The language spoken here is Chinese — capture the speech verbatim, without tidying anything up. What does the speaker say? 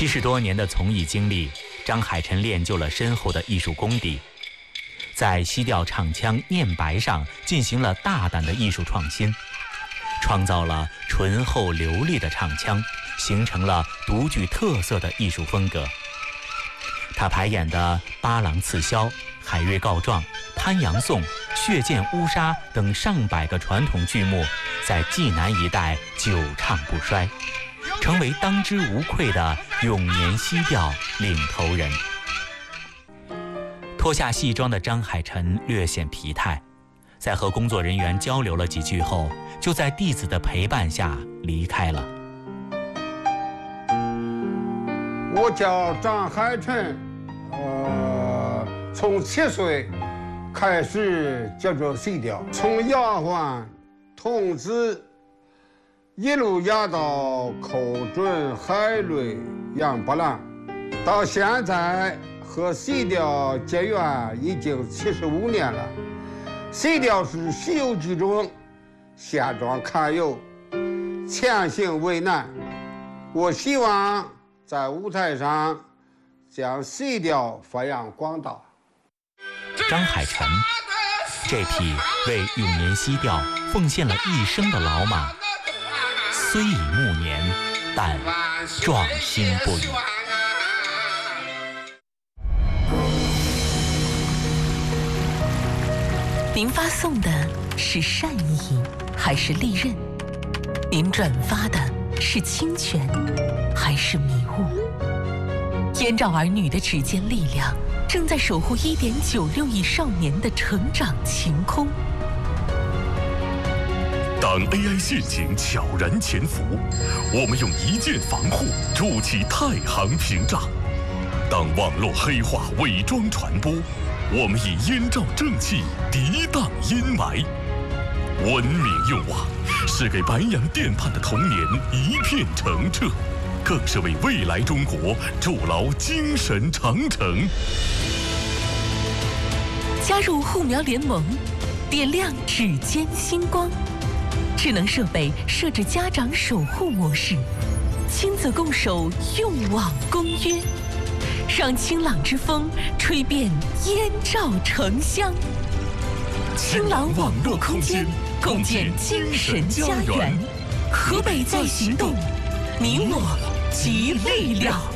七十多年的从艺经历，张海晨练就了深厚的艺术功底，在西调唱腔念白上进行了大胆的艺术创新，创造了醇厚流利的唱腔，形成了独具特色的艺术风格。他排演的《八郎刺销》《海瑞告状》《潘阳颂》《血溅乌纱》等上百个传统剧目，在济南一带久唱不衰，成为当之无愧的永年西调领头人。脱下戏装的张海晨略显疲态，在和工作人员交流了几句后，就在弟子的陪伴下离开了。 我叫张海晨，呃，从七岁开始接触戏调，从丫鬟、童子一路压到寇准、海瑞、杨伯郎，到现在和戏调结缘已经七十五年了。戏调是《西游记》中现状堪忧，前行为难。我希望在舞台上将戏调发扬光大。 张海晨，这匹为永年西调奉献了一生的老马，虽已暮年，但壮心不已。 您发送的是善意还是利刃？您转发的是侵权还是迷雾？燕赵儿女的指尖力量正在守护 一点九六亿少年的成长晴空。 当 A I 陷阱悄然潜伏，我们用一键防护筑起太行屏障；当网络黑化伪装传播，我们以燕赵正气涤荡阴霾。文明用网是给白洋淀畔的童年一片澄澈，更是为未来中国筑牢精神长城。 加入护苗联盟，点亮指尖星光。智能设备设置家长守护模式，亲子共守用网公约，让清朗之风吹遍燕赵城乡。清朗网络空间，共建精神家园。河北在行动，你我集力量。